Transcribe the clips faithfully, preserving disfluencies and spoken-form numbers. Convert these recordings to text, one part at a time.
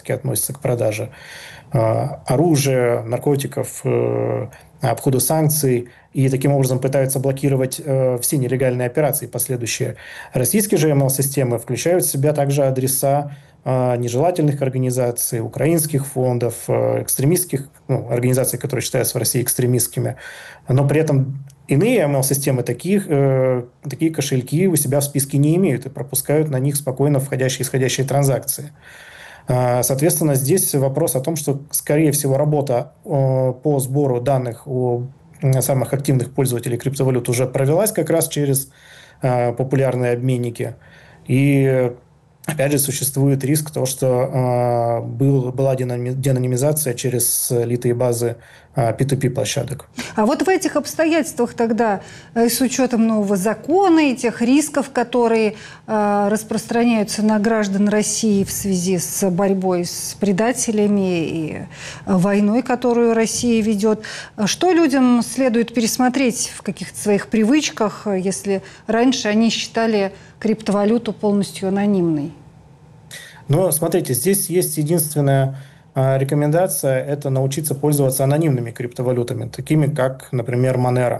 раз-таки относится к продаже оружия, наркотиков, обходу санкций, и таким образом пытаются блокировать все нелегальные операции последующие. Российские же эм эл-системы включают в себя также адреса нежелательных организаций, украинских фондов, экстремистских, ну, организаций, которые считаются в России экстремистскими, но при этом иные эм эл-системы таких, э, такие кошельки у себя в списке не имеют и пропускают на них спокойно входящие и исходящие транзакции. Соответственно, здесь вопрос о том, что, скорее всего, работа по сбору данных о самых активных пользователей криптовалют уже провелась как раз через популярные обменники. И опять же, существует риск того, что э, был, была деанонимизация через слитые базы э, пи ту пи площадок. А вот в этих обстоятельствах тогда, э, с учетом нового закона и тех рисков, которые э, распространяются на граждан России в связи с борьбой с предателями и э, войной, которую Россия ведет, что людям следует пересмотреть в каких-то своих привычках, если раньше они считали криптовалюту полностью анонимной? Но смотрите, здесь есть единственная а, рекомендация – это научиться пользоваться анонимными криптовалютами, такими как, например, Monero.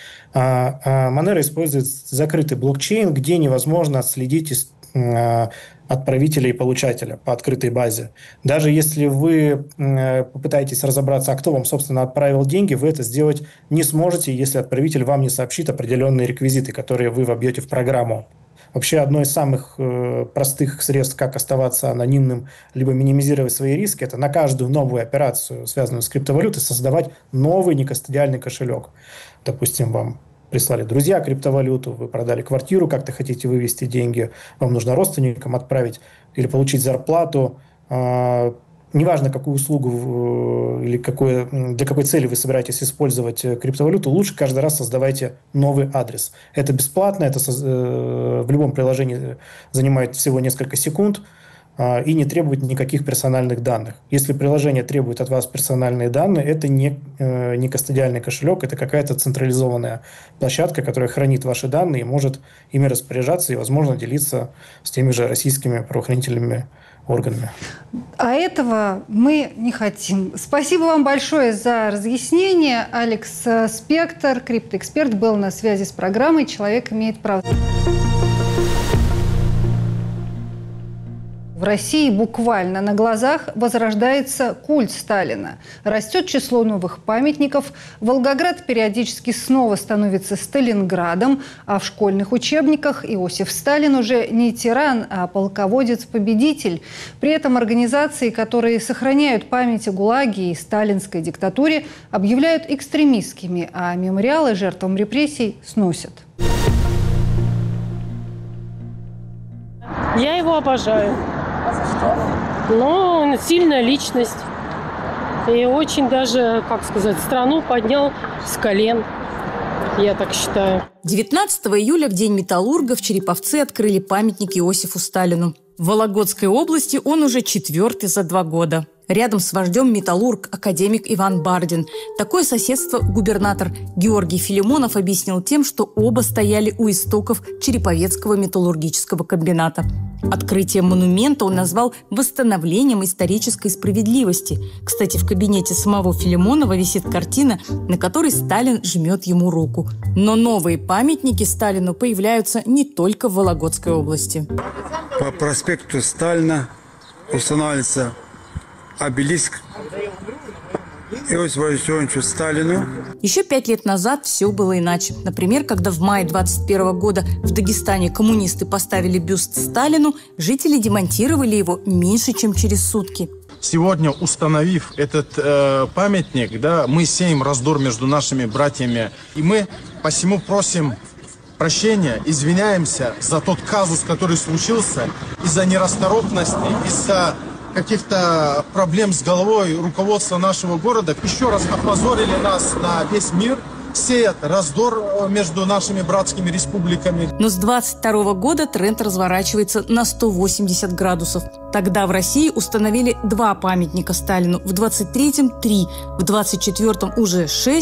А, а Monero использует закрытый блокчейн, где невозможно отследить а, отправителя и получателя по открытой базе. Даже если вы а, попытаетесь разобраться, а кто вам, собственно, отправил деньги, вы это сделать не сможете, если отправитель вам не сообщит определенные реквизиты, которые вы вобьете в программу. Вообще, одно из самых э, простых средств, как оставаться анонимным, либо минимизировать свои риски, это на каждую новую операцию, связанную с криптовалютой, создавать новый некастодиальный кошелек. Допустим, вам прислали друзья криптовалюту, вы продали квартиру, как-то хотите вывести деньги, вам нужно родственникам отправить или получить зарплату. Э, Неважно, какую услугу или какое, для какой цели вы собираетесь использовать криптовалюту, лучше каждый раз создавайте новый адрес. Это бесплатно, это в любом приложении занимает всего несколько секунд и не требует никаких персональных данных. Если приложение требует от вас персональные данные, это не, не кастодиальный кошелек, это какая-то централизованная площадка, которая хранит ваши данные и может ими распоряжаться и, возможно, делиться с теми же российскими правоохранительными органами. А этого мы не хотим. Спасибо вам большое за разъяснение. Алекс Спектор, криптоэксперт, был на связи с программой «Человек имеет право». В России буквально на глазах возрождается культ Сталина. Растет число новых памятников. Волгоград периодически снова становится Сталинградом, а в школьных учебниках Иосиф Сталин уже не тиран, а полководец-победитель. При этом организации, которые сохраняют память о ГУЛАГе и сталинской диктатуре, объявляют экстремистскими, а мемориалы жертвам репрессий сносят. Я его обожаю. Но он сильная личность. И очень даже, как сказать, страну поднял с колен. Я так считаю. девятнадцатого июля, в День металлурга, в Череповце открыли памятник Иосифу Сталину. В Вологодской области он уже четвертый за два года. Рядом с вождем металлург, академик Иван Бардин. Такое соседство губернатор Георгий Филимонов объяснил тем, что оба стояли у истоков Череповецкого металлургического комбината. Открытие монумента он назвал восстановлением исторической справедливости. Кстати, в кабинете самого Филимонова висит картина, на которой Сталин жмет ему руку. Но новые памятники Сталину появляются не только в Вологодской области. По проспекту Сталина устанавливается обелиск Иосифу Виссарионовичу Сталину. Еще пять лет назад все было иначе. Например, когда в мае двадцать первого года в Дагестане коммунисты поставили бюст Сталину, жители демонтировали его меньше, чем через сутки. Сегодня, установив этот э, памятник, да, мы сеем раздор между нашими братьями. И мы посему просим прощения, извиняемся за тот казус, который случился, из-за нерасторопности, из-за каких-то проблем с головой руководства нашего города. Еще раз опозорили нас на весь мир, сеят раздор между нашими братскими республиками. Но с двадцать второго года тренд разворачивается на сто восемьдесят градусов. Тогда в России установили два памятника Сталину, в двадцать третьем – три, в двадцать четвёртом уже шесть,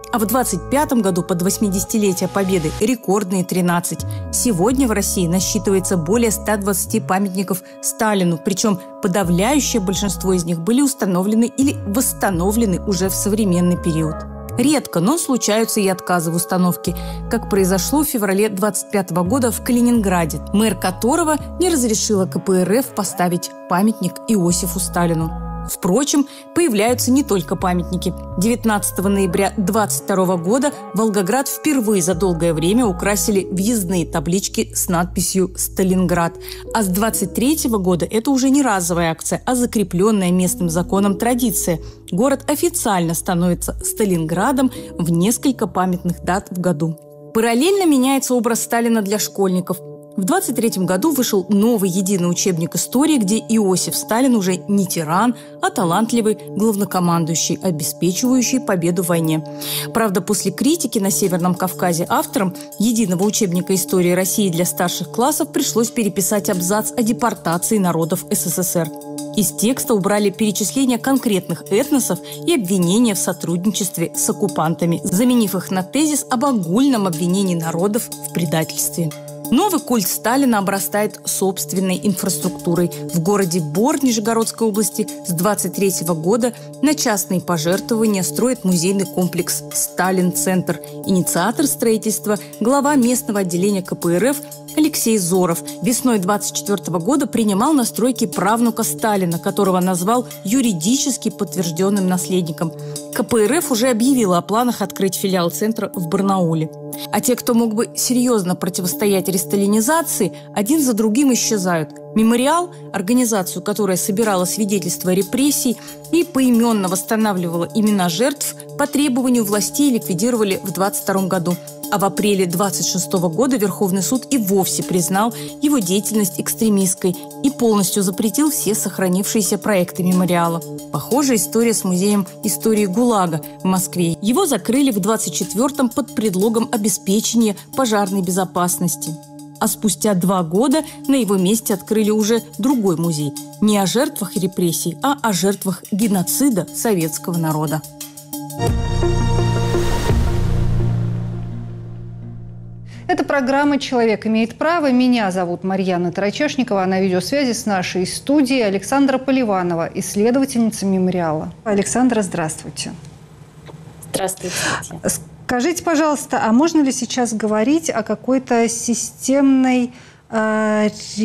а в двадцать пятом году под восьмидесятилетие Победы рекордные тринадцать. Сегодня в России насчитывается более ста двадцати памятников Сталину, причем подавляющее большинство из них были установлены или восстановлены уже в современный период. Редко, но случаются и отказы в установке, как произошло в феврале двадцать пятого года в Калининграде, мэр которого не разрешила ка пэ эр эф поставить памятник Иосифу Сталину. Впрочем, появляются не только памятники. девятнадцатого ноября двадцать второго года Волгоград впервые за долгое время украсили въездные таблички с надписью «Сталинград». А с двадцать третьего года это уже не разовая акция, а закрепленная местным законом традиция. Город официально становится Сталинградом в несколько памятных дат в году. Параллельно меняется образ Сталина для школьников. В двадцать третьем году вышел новый единый учебник истории, где Иосиф Сталин уже не тиран, а талантливый главнокомандующий, обеспечивающий победу в войне. Правда, после критики на Северном Кавказе авторам единого учебника истории России для старших классов пришлось переписать абзац о депортации народов эс эс эс эр. Из текста убрали перечисление конкретных этносов и обвинения в сотрудничестве с оккупантами, заменив их на тезис об огульном обвинении народов в предательстве. Новый культ Сталина обрастает собственной инфраструктурой. В городе Бор Нижегородской области с двадцать третьего года на частные пожертвования строит музейный комплекс «Сталин-центр». Инициатор строительства – глава местного отделения ка пэ эр эф Алексей Зоров. Весной двадцать четвёртого года принимал на стройке правнука Сталина, которого назвал юридически подтвержденным наследником. ка пэ эр эф уже объявила о планах открыть филиал центра в Барнауле. А те, кто мог бы серьезно противостоять ресталинизации, один за другим исчезают. Мемориал, организацию, которая собирала свидетельства репрессий и поименно восстанавливала имена жертв, по требованию властей ликвидировали в двадцать втором году. А в апреле двадцать шестого года Верховный суд и вовсе признал его деятельность экстремистской и полностью запретил все сохранившиеся проекты мемориала. Похожая история с музеем истории ГУЛАГа в Москве. Его закрыли в двадцать четвёртом под предлогом обеспечения пожарной безопасности. А спустя два года на его месте открыли уже другой музей. Не о жертвах репрессий, а о жертвах геноцида советского народа. Это программа «Человек имеет право». Меня зовут Марьяна Тарачешникова, а на видеосвязи с нашей студией Александра Поливанова, исследовательница мемориала. Александра, здравствуйте. Здравствуйте. Скажите, пожалуйста, а можно ли сейчас говорить о какой-то системной э,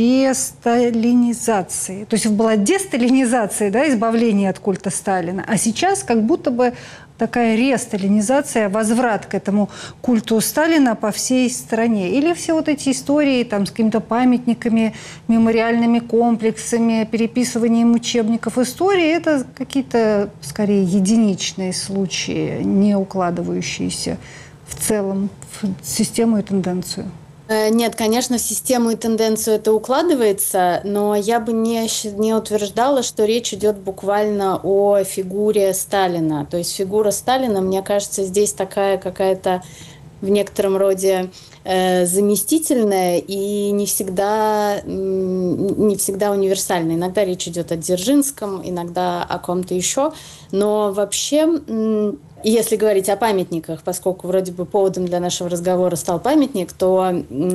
ресталинизации? То есть была десталинизация, да, избавление от культа Сталина, а сейчас как будто бы такая ресталинизация, возврат к этому культу Сталина по всей стране? Или все вот эти истории там, с какими-то памятниками, мемориальными комплексами, переписыванием учебников истории – это какие-то, скорее, единичные случаи, не укладывающиеся в целом в систему и тенденцию? Нет, конечно, в систему и тенденцию это укладывается, но я бы не, не утверждала, что речь идет буквально о фигуре Сталина. То есть фигура Сталина, мне кажется, здесь такая какая-то в некотором роде э, заместительная и не всегда, не всегда универсальная. Иногда речь идет о Дзержинском, иногда о ком-то еще, но вообще... Если говорить о памятниках, поскольку вроде бы поводом для нашего разговора стал памятник, то,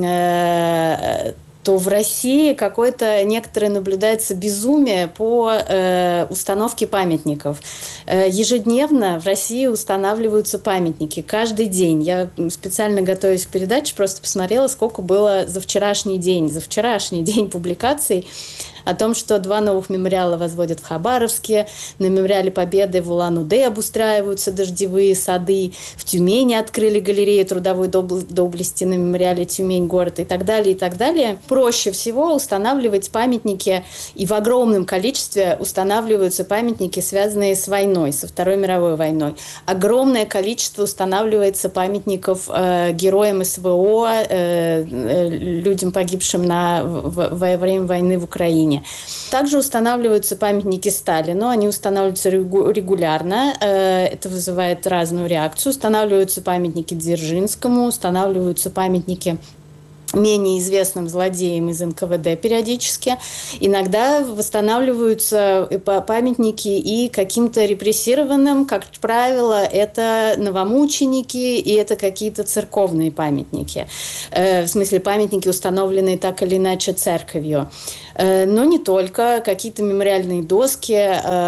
э, то в России какое-то некоторое наблюдается безумие по э, установке памятников. Э, ежедневно в России устанавливаются памятники. Каждый день. Я специально, готовясь к передаче, просто посмотрела, сколько было за вчерашний день. За вчерашний день публикаций о том, что два новых мемориала возводят в Хабаровске, на мемориале Победы в Улан-Удэ обустраиваются дождевые сады, в Тюмени открыли галерею трудовой доблести на мемориале Тюмень-город и так далее, и так далее. Проще всего устанавливать памятники, и в огромном количестве устанавливаются памятники, связанные с войной, со Второй мировой войной. Огромное количество устанавливается памятников э, героям эс вэ о, э, э, людям, погибшим на, в, во время войны в Украине. Также устанавливаются памятники Сталину, они устанавливаются регулярно, это вызывает разную реакцию. Устанавливаются памятники Дзержинскому, устанавливаются памятники менее известным злодеям из эн ка вэ дэ периодически. Иногда восстанавливаются памятники и каким-то репрессированным, как правило, это новомученики и это какие-то церковные памятники. В смысле, памятники, установленные так или иначе церковью. Но не только. Какие-то мемориальные доски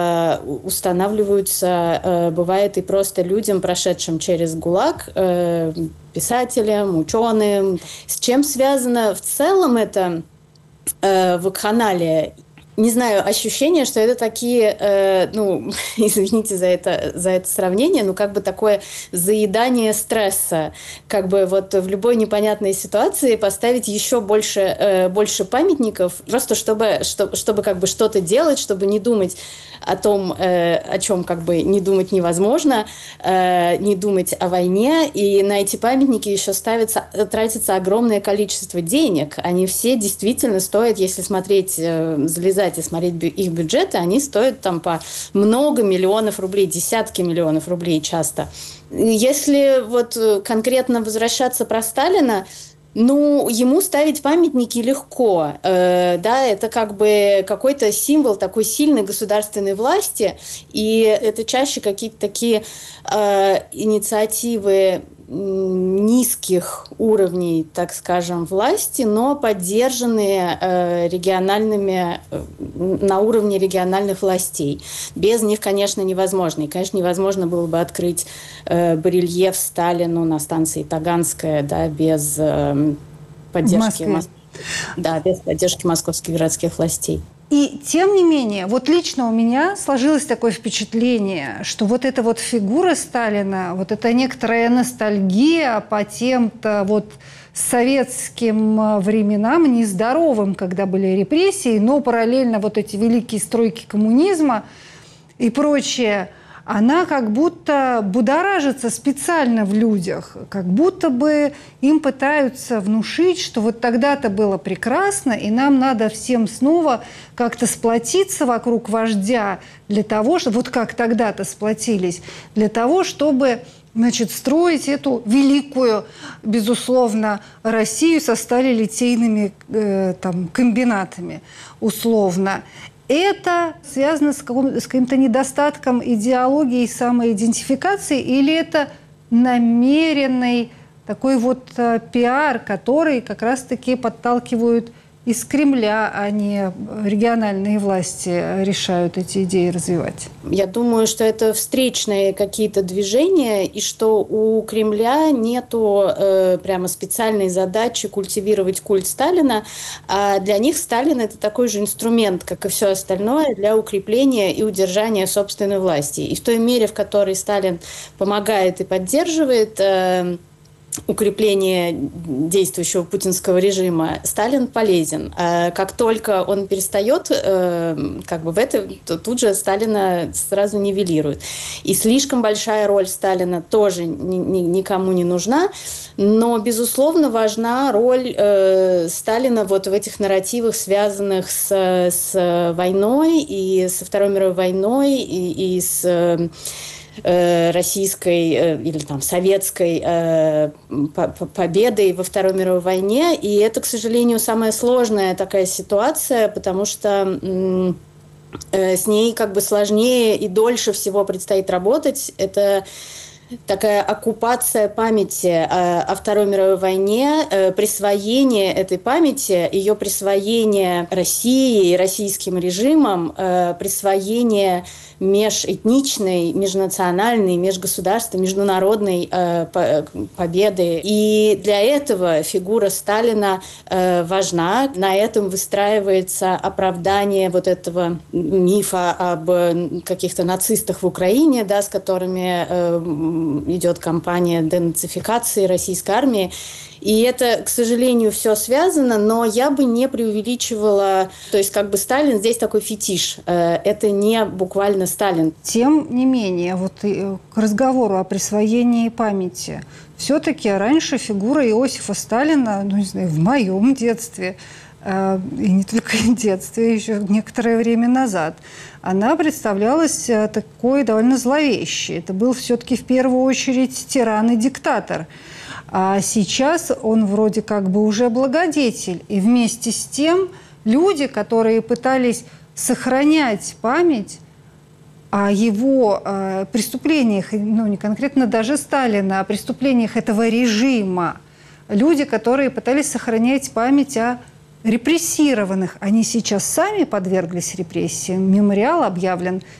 устанавливаются, бывает, и просто людям, прошедшим через ГУЛАГ, писателям, ученым. С чем связано в целом это э, вакханалия? Не знаю, ощущение, что это такие, э, ну, извините за это, за это сравнение, но как бы такое заедание стресса. Как бы вот в любой непонятной ситуации поставить еще больше, э, больше памятников, просто чтобы, чтобы, чтобы как бы что-то делать, чтобы не думать о том, э, о чем как бы не думать невозможно, э, не думать о войне. И на эти памятники еще ставится, тратится огромное количество денег. Они все действительно стоят, если смотреть, э, залезать и смотреть их бюджеты, они стоят там по много миллионов рублей, десятки миллионов рублей часто. Если вот конкретно возвращаться про Сталина, ну, ему ставить памятники легко, э, да, это как бы какой-то символ такой сильной государственной власти, и это чаще какие-то такие э, инициативы низких уровней, так скажем, власти, но поддержанные э, региональными, э, на уровне региональных властей. Без них, конечно, невозможно. И, конечно, невозможно было бы открыть э, барельеф Сталину на станции Таганская, да, без э, поддержки Мос... да, без поддержки московских городских властей. И тем не менее, вот лично у меня сложилось такое впечатление, что вот эта вот фигура Сталина, вот эта некоторая ностальгия по тем-то вот советским временам, нездоровым, когда были репрессии, но параллельно вот эти великие стройки коммунизма и прочее, она как будто будоражится специально в людях, как будто бы им пытаются внушить, что вот тогда-то было прекрасно, и нам надо всем снова как-то сплотиться вокруг вождя для того, чтобы, вот как тогда-то сплотились, для того, чтобы, значит, строить эту великую, безусловно, Россию со сталелитейными э, там, комбинатами, условно. Это связано с, каким- с каким-то недостатком идеологии и самоидентификации, или это намеренный такой вот э, пиар, который как раз-таки подталкивают из Кремля, а не региональные власти решают эти идеи развивать? Я думаю, что это встречные какие-то движения, и что у Кремля нету э, прямо специальной задачи культивировать культ Сталина, а для них Сталин – это такой же инструмент, как и все остальное, для укрепления и удержания собственной власти. И в той мере, в которой Сталин помогает и поддерживает э, укрепление действующего путинского режима, Сталин полезен. Как только он перестает, как бы в это, то тут же Сталина сразу нивелируют. И слишком большая роль Сталина тоже никому не нужна, но, безусловно, важна роль Сталина вот в этих нарративах, связанных с, с войной, и со Второй мировой войной, и, и с российской или там советской э, победой во Второй мировой войне. И это, к сожалению, самая сложная такая ситуация, потому что э, с ней как бы сложнее и дольше всего предстоит работать. Это такая оккупация памяти о, о Второй мировой войне, э, присвоение этой памяти, ее присвоение России и российским режимом, э, присвоение межэтничной, межнациональной, межгосударственной, международной э, по, победы. И для этого фигура Сталина э, важна. На этом выстраивается оправдание вот этого мифа об каких-то нацистах в Украине, да, с которыми э, идет кампания денацификации российской армии. И это, к сожалению, все связано, но я бы не преувеличивала, то есть как бы Сталин здесь такой фетиш, это не буквально Сталин. Тем не менее, вот к разговору о присвоении памяти, все-таки раньше фигура Иосифа Сталина, ну не знаю, в моем детстве, и не только в детстве, еще некоторое время назад, она представлялась такой довольно зловещей. Это был все-таки в первую очередь тиран и диктатор. А сейчас он вроде как бы уже благодетель. И вместе с тем люди, которые пытались сохранять память о его э, преступлениях, ну не конкретно даже Сталина, о преступлениях этого режима, люди, которые пытались сохранять память о репрессированных, они сейчас сами подверглись репрессиям. Мемориал объявлен